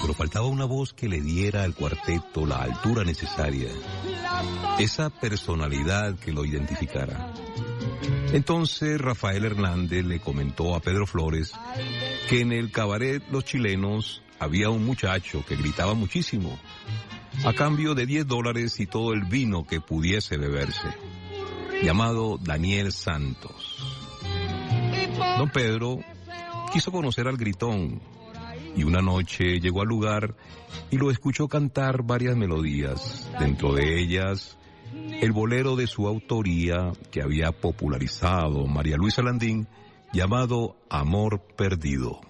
pero faltaba una voz que le diera al cuarteto la altura necesaria, esa personalidad que lo identificara. Entonces Rafael Hernández le comentó a Pedro Flores que en el cabaret Los Chilenos había un muchacho que gritaba muchísimo, a cambio de $10 y todo el vino que pudiese beberse, llamado Daniel Santos. Don Pedro quiso conocer al gritón y una noche llegó al lugar y lo escuchó cantar varias melodías, dentro de ellas el bolero de su autoría que había popularizado María Luisa Landín, llamado Amor Perdido.